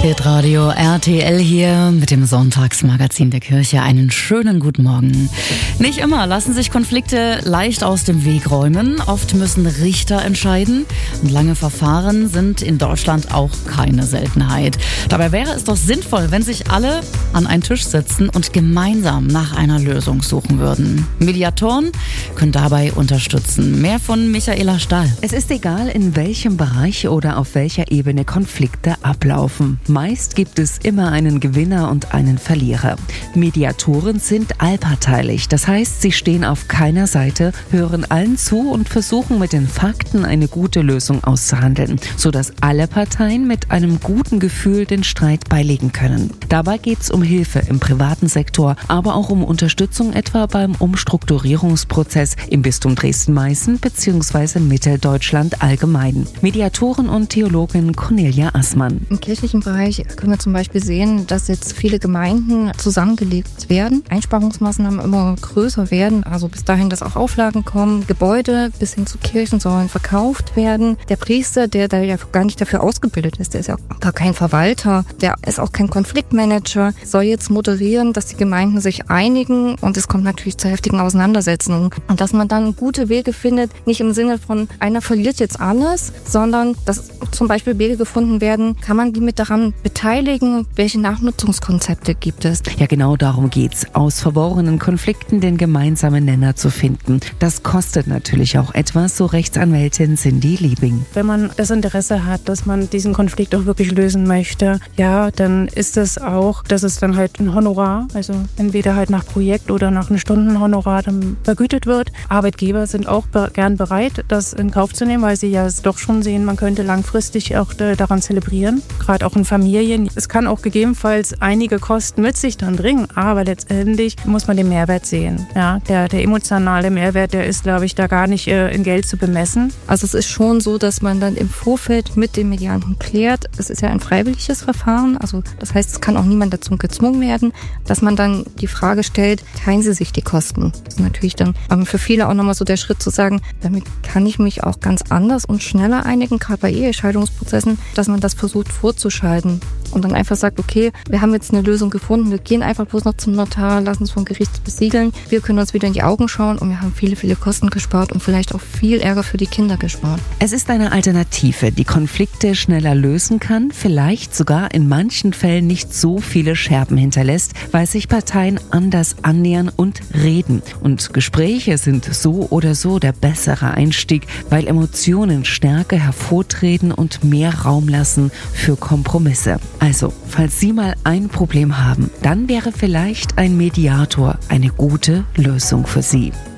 Hitradio RTL hier mit dem Sonntagsmagazin der Kirche. Einen schönen guten Morgen. Nicht immer lassen sich Konflikte leicht aus dem Weg räumen. Oft müssen Richter entscheiden. Und lange Verfahren sind in Deutschland auch keine Seltenheit. Dabei wäre es doch sinnvoll, wenn sich alle an einen Tisch setzen und gemeinsam nach einer Lösung suchen würden. Mediatoren können dabei unterstützen. Mehr von Michaela Stahl. Es ist egal, in welchem Bereich oder auf welcher Ebene Konflikte ablaufen. Meist gibt es immer einen Gewinner und einen Verlierer. Mediatoren sind allparteilich, das heißt, sie stehen auf keiner Seite, hören allen zu und versuchen mit den Fakten eine gute Lösung auszuhandeln, sodass alle Parteien mit einem guten Gefühl den Streit beilegen können. Dabei geht es um Hilfe im privaten Sektor, aber auch um Unterstützung etwa beim Umstrukturierungsprozess im Bistum Dresden-Meißen bzw. Mitteldeutschland allgemein. Mediatorin und Theologin Cornelia Assmann. Im kirchlichen Bereich können wir zum Beispiel sehen, dass jetzt viele Gemeinden zusammengelegt werden, Einsparungsmaßnahmen immer größer werden, also bis dahin, dass auch Auflagen kommen, Gebäude bis hin zu Kirchen sollen verkauft werden. Der Priester, der da ja gar nicht dafür ausgebildet ist, der ist ja gar kein Verwalter, der ist auch kein Konfliktmanager, soll jetzt moderieren, dass die Gemeinden sich einigen und es kommt natürlich zu heftigen Auseinandersetzungen. Und dass man dann gute Wege findet, nicht im Sinne von einer verliert jetzt alles, sondern dass zum Beispiel Wege gefunden werden, kann man die mit daran beteiligen, welche Nachnutzungskonzepte gibt es. Ja, genau darum geht's, aus verworrenen Konflikten den gemeinsamen Nenner zu finden. Das kostet natürlich auch etwas, so Rechtsanwältin Cindy Liebing. Wenn man das Interesse hat, dass man diesen Konflikt auch wirklich lösen möchte, ja, dann ist es auch, dass es dann halt ein Honorar, also entweder halt nach Projekt oder nach einem Stundenhonorar dann vergütet wird. Arbeitgeber sind auch gern bereit, das in Kauf zu nehmen, weil sie ja es doch schon sehen, man könnte langfristig auch daran zelebrieren, gerade auch in Familien. Es kann auch gegebenenfalls einige Kosten mit sich dann bringen, aber letztendlich muss man den Mehrwert sehen. Ja, der emotionale Mehrwert, der ist, glaube ich, da gar nicht in Geld zu bemessen. Also es ist schon so, dass man dann im Vorfeld mit dem Medianten klärt. Es ist ja ein freiwilliges Verfahren, also das heißt, es kann auch niemand dazu gezwungen werden, dass man dann die Frage stellt, teilen Sie sich die Kosten? Das ist natürlich dann für viele auch nochmal so der Schritt zu sagen, damit kann ich mich auch ganz anders und schneller einigen, gerade bei Ehescheidungsprozessen, dass man das versucht vorzuschalten. Und dann einfach sagt, okay, wir haben jetzt eine Lösung gefunden, wir gehen einfach bloß noch zum Notar, lassen es vom Gericht besiegeln, wir können uns wieder in die Augen schauen und wir haben viele, viele Kosten gespart und vielleicht auch viel Ärger für die Kinder gespart. Es ist eine Alternative, die Konflikte schneller lösen kann, vielleicht sogar in manchen Fällen nicht so viele Scherben hinterlässt, weil sich Parteien anders annähern und reden. Und Gespräche sind so oder so der bessere Einstieg, weil Emotionen stärker hervortreten und mehr Raum lassen für Kompromisse. Also, falls Sie mal ein Problem haben, dann wäre vielleicht ein Mediator eine gute Lösung für Sie.